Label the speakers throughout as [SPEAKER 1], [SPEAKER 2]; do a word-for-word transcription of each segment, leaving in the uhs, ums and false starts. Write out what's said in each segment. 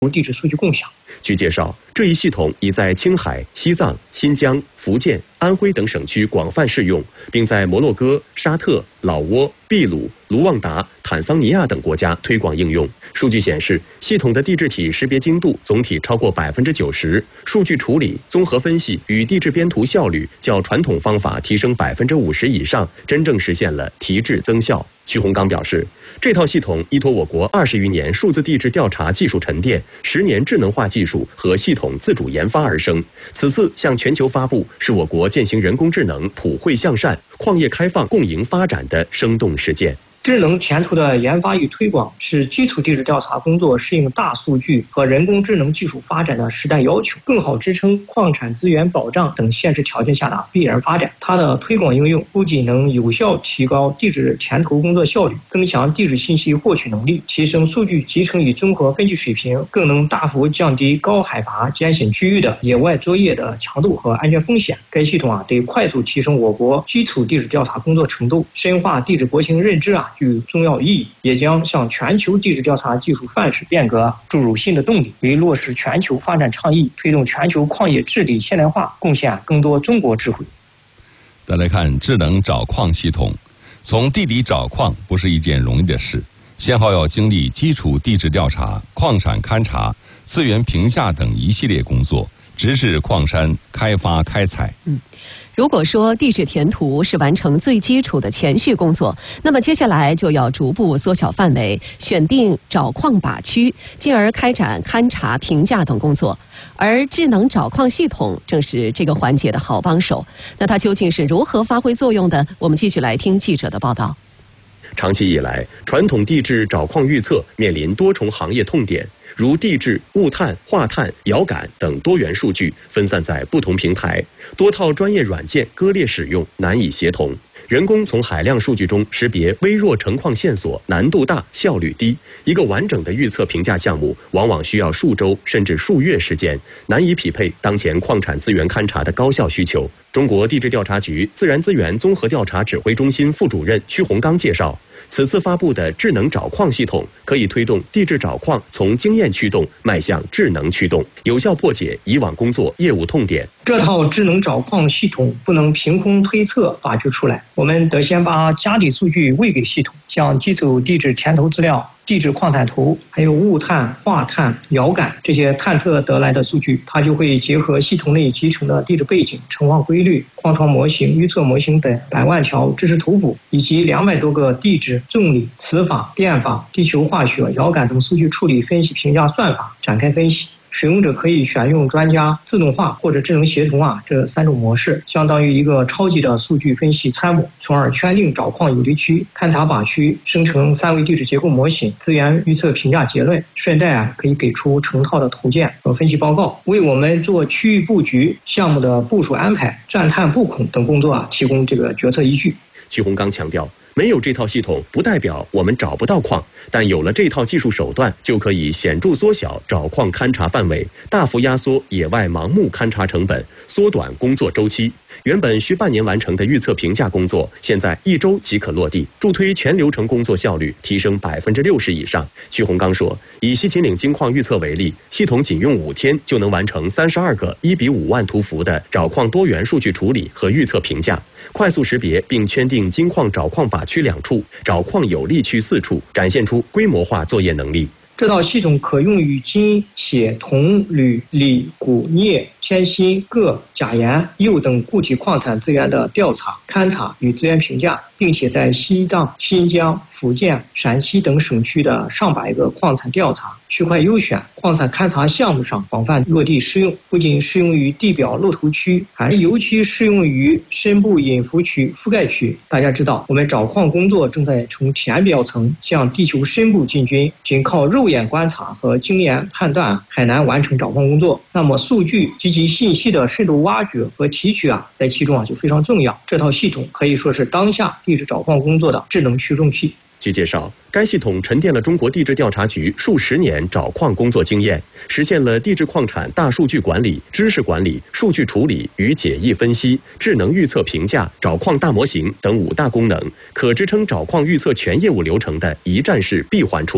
[SPEAKER 1] 地质数据共享。
[SPEAKER 2] 据介绍，这一系统已在青海、西藏、新疆、福建、安徽等省区广泛适用，并在摩洛哥、沙特、老挝、秘鲁、卢旺达、坦桑尼亚等国家推广应用。数据显示，系统的地质体识别精度总体超过百分之九十，数据处理、综合分析与地质编图效率较传统方法提升百分之五十以上，真正实现了提质增效。徐洪刚表示，这套系统依托我国二十余年数字地质调查技术沉淀、十年智能化技术和系统自主研发而生。此次向全球发布，是我国践行人工智能普惠向善、矿业开放共赢发展的生动实践。
[SPEAKER 1] 智能前途的研发与推广是基础地质调查工作适应大数据和人工智能技术发展的时代要求，更好支撑矿产资源保障等现实条件下的必然发展。它的推广应用不仅能有效提高地质前途工作效率，增强地质信息获取能力，提升数据集成与综合分析水平，更能大幅降低高海拔艰险区域的野外作业的强度和安全风险。该系统啊，对快速提升我国基础地质调查工作程度、深化地质国情认知啊，具重要意义，也将向全球地质调查技术范式变革注入新的动力，为落实全球发展倡议、推动全球矿业治理现代化贡献更多中国智慧。
[SPEAKER 3] 再来看智能找矿系统，从地底找矿不是一件容易的事，先后要经历基础地质调查、矿产勘查、资源评价等一系列工作，直至矿山开发开采。
[SPEAKER 4] 嗯。如果说地质填图是完成最基础的前序工作，那么接下来就要逐步缩小范围，选定找矿靶区，进而开展勘查、评价等工作。而智能找矿系统正是这个环节的好帮手。那它究竟是如何发挥作用的？我们继续来听记者的报道。
[SPEAKER 2] 长期以来，传统地质找矿预测面临多重行业痛点，如地质、物探、化探、遥感等多元数据分散在不同平台，多套专业软件割裂使用，难以协同。人工从海量数据中识别微弱成矿线索难度大，效率低。一个完整的预测评价项目往往需要数周甚至数月时间，难以匹配当前矿产资源勘查的高效需求。中国地质调查局自然资源综合调查指挥中心副主任屈洪刚介绍，此次发布的智能找矿系统可以推动地质找矿从经验驱动迈向智能驱动，有效破解以往工作业务痛点。
[SPEAKER 1] 这套智能找矿系统不能凭空推测发掘出来，我们得先把家底数据喂给系统，像基础地质前头资料、地质矿产图，还有物探、化探、遥感这些探测得来的数据，它就会结合系统内集成的地质背景、成矿规律、矿床模型、预测模型等百万条知识图谱，以及两百多个地质、重力、磁法、电法、地球化学、遥感等数据处理、分析、评价算法展开分析。使用者可以选用专家、自动化或者智能协同啊这三种模式，相当于一个超级的数据分析参谋，从而圈定找矿有利区、勘察靶区，生成三维地质结构模型、资源预测评价结论，顺带啊可以给出成套的图鉴和分析报告，为我们做区域布局、项目的部署安排、钻探布孔等工作啊提供这个决策依据。
[SPEAKER 2] 屈洪刚强调，没有这套系统不代表我们找不到矿，但有了这套技术手段，就可以显著缩小找矿勘察范围，大幅压缩野外盲目勘察成本，缩短工作周期。原本需半年完成的预测评价工作，现在一周即可落地，助推全流程工作效率提升百分之六十以上。屈洪刚说，以西秦岭金矿预测为例，系统仅用五天就能完成三十二个一比五万图幅的找矿多元数据处理和预测评价，快速识别并圈定金矿找矿靶区两处，找矿有利区四处，展现出规模化作业能力。
[SPEAKER 1] 这套系统可用于金、铁、铜、铝、锂、钴、镍、铅、锌、铬、钾、盐、铀等固体矿产资源的调查、勘察与资源评价，并且在西藏、新疆、福建、陕西等省区的上百个矿产调查、区块优选、矿产勘察项目上广泛落地适用。不仅适用于地表露头区，还尤其适用于深部隐伏区、覆盖区。大家知道，我们找矿工作正在从浅表层向地球深部进军，仅靠肉眼观察和经验判断很难完成找矿工作。那么数据及其信息的深度挖掘和提取啊，在其中啊就非常重要。这套系统可以说是当下地质找矿工作的智能驱动器。
[SPEAKER 2] 据介绍，该系统沉淀了中国地质调查局数十年找矿工作经验，实现了地质矿产大数据管理、知识管理、数据处理与解译分析、智能预测评价、找矿大模型等五大功能，可支撑找矿预测全业务流程的一站式闭环处理。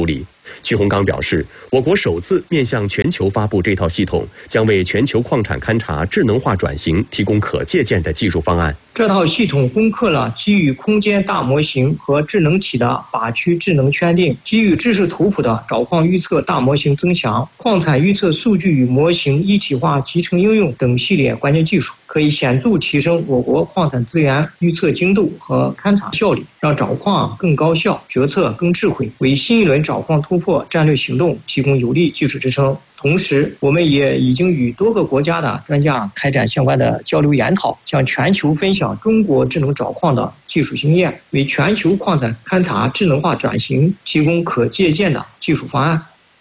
[SPEAKER 2] 曲洪刚表示，我国首次面向全球发布这套系统，将为全球矿产勘查智能化转型提供可借鉴的技术方案。
[SPEAKER 1] 这套系统攻克了基于空间大模型和智能体的靶区智能圈定，基于知识图谱的找矿预测大模型增强，矿产预测数据与模型一体化集成应用等系列关键技术，可以显著提升我国矿产资源预测精度和勘查效率，让找矿更高效，决策更智慧，为新一轮找矿突破战略行动提供有力技术支撑。同时，我们也已经与多个国家的专家开展相关的交流研讨，向全球分享中国智能找矿的技术经验，为全球矿产勘查智能化转型提供可借鉴的技术方案。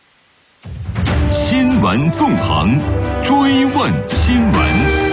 [SPEAKER 5] 新闻纵横，追问新闻。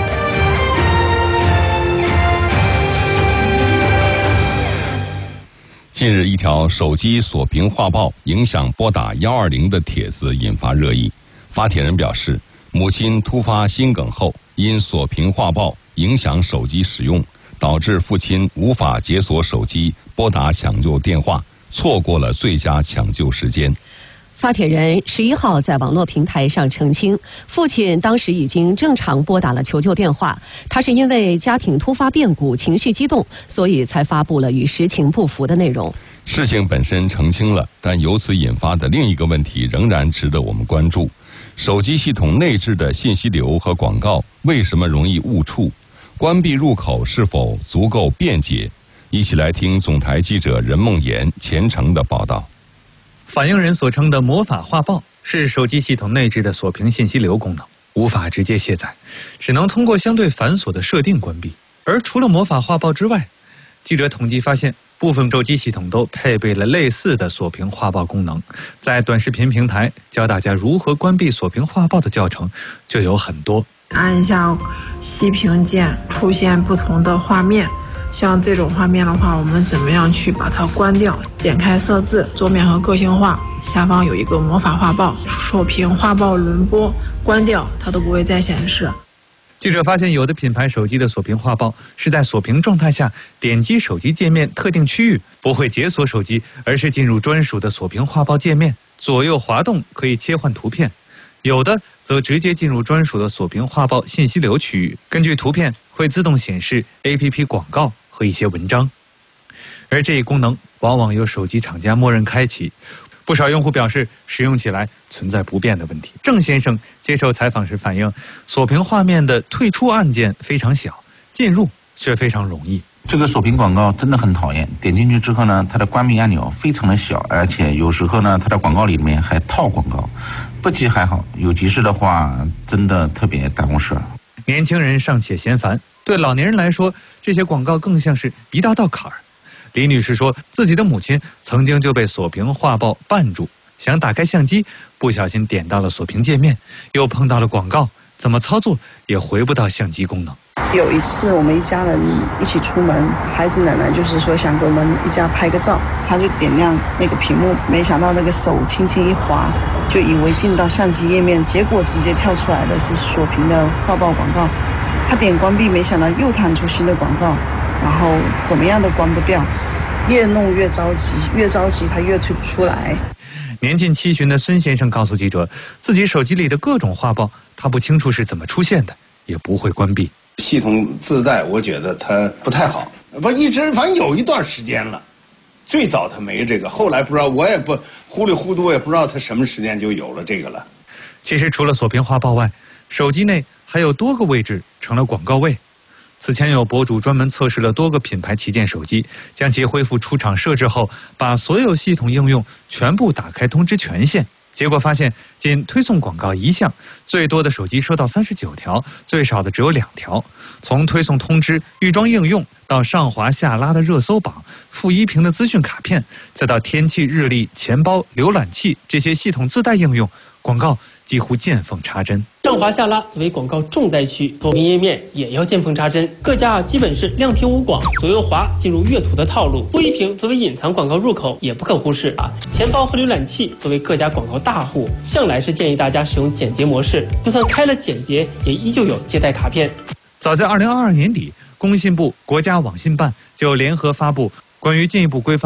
[SPEAKER 3] 近日，一条手机锁屏画报影响拨打一二零的帖子引发热议。发帖人表示，母亲突发心梗后，因锁屏画报影响手机使用，导致父亲无法解锁手机拨打抢救电话，错过了最佳抢救时间。
[SPEAKER 4] 发帖人十一号在网络平台上澄清，父亲当时已经正常拨打了求救电话，他是因为家庭突发变故，情绪激动，所以才发布了与实情不符的内容。
[SPEAKER 3] 事情本身澄清了，但由此引发的另一个问题仍然值得我们关注：手机系统内置的信息流和广告为什么容易误触？关闭入口是否足够便捷？一起来听总台记者任梦妍、钱程的报道。
[SPEAKER 6] 反映人所称的魔法画报是手机系统内置的锁屏信息流功能，无法直接卸载，只能通过相对繁琐的设定关闭。而除了魔法画报之外，记者统计发现，部分手机系统都配备了类似的锁屏画报功能。在短视频平台教大家如何关闭锁屏画报的教程就有很多。
[SPEAKER 7] 按下熄屏键，出现不同的画面。像这种画面的话，我们怎么样去把它关掉？点开设置，桌面和个性化，下方有一个魔法画报，锁屏画报轮播，关掉它都不会再显示。
[SPEAKER 6] 记者发现，有的品牌手机的锁屏画报是在锁屏状态下点击手机界面特定区域，不会解锁手机，而是进入专属的锁屏画报界面，左右滑动可以切换图片。有的则直接进入专属的锁屏画报信息流区域，根据图片会自动显示 A P P 广告和一些文章。而这一功能往往由手机厂家默认开启，不少用户表示使用起来存在不便的问题。郑先生接受采访时反映，锁屏画面的退出按键非常小，进入却非常容易。
[SPEAKER 8] 这个锁屏广告真的很讨厌，点进去之后呢，它的关闭按钮非常的小，而且有时候呢，它的广告里面还套广告。不急还好，有急事的话，真的特别耽误事儿。
[SPEAKER 6] 年轻人尚且嫌烦，对老年人来说，这些广告更像是一大道坎儿。李女士说，自己的母亲曾经就被锁屏画报绊住，想打开相机，不小心点到了锁屏界面，又碰到了广告，怎么操作也回不到相机功能。
[SPEAKER 9] 有一次我们一家人一起出门，孩子奶奶就是说想给我们一家拍个照，他就点亮那个屏幕，没想到那个手轻轻一滑，就以为进到相机页面，结果直接跳出来的是锁屏的画报广告。他点关闭，没想到又弹出新的广告，然后怎么样都关不掉，越弄越着急，越着急他越退不出来。
[SPEAKER 6] 年近七旬的孙先生告诉记者，自己手机里的各种画报他不清楚是怎么出现的，也不会关闭。
[SPEAKER 10] 系统自带，我觉得它不太好，不一直反正有一段时间了。最早它没这个，后来不知道，我也不糊里糊涂，也不知道它什么时间就有了这个了。
[SPEAKER 6] 其实除了锁屏画报外，手机内还有多个位置成了广告位。此前有博主专门测试了多个品牌旗舰手机，将其恢复出厂设置后，把所有系统应用全部打开通知权限。结果发现，仅推送广告一项，最多的手机收到三十九条，最少的只有两条。从推送通知、预装应用，到上滑下拉的热搜榜、负一屏的资讯卡片，再到天气、日历、钱包、浏览器这些系统自带应用，广告几乎见缝插针。
[SPEAKER 11] 上滑下拉作为广告重灾区，锁屏页面也要见缝插针。各家基本是亮屏无广，左右滑进入阅图的套路。负一屏作为隐藏广告入口也不可忽视啊。钱包和浏览器作为各家广告大户，向来是建议大家使用简洁模式，就算开了简洁，也依旧有接待卡片。
[SPEAKER 6] 早在二零二二年底，工信部、国家网信办就联合发布关于进一步规范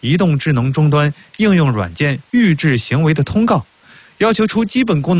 [SPEAKER 6] 移动智能终端应用软件预置行为的通告，要求出基本功能。